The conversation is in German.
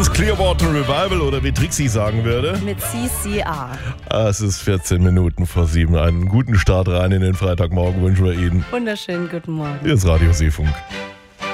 Creedence Clearwater Revival oder wie Trixie sagen würde. Mit CCR. Es ist 14 Minuten vor 7. Einen guten Start rein in den Freitagmorgen wünschen wir Ihnen. Wunderschönen guten Morgen. Hier ist Radio Seefunk.